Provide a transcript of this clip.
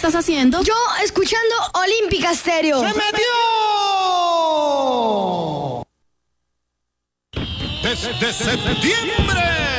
estás haciendo? Yo escuchando Olímpica Stereo. ¡Se metió! Desde septiembre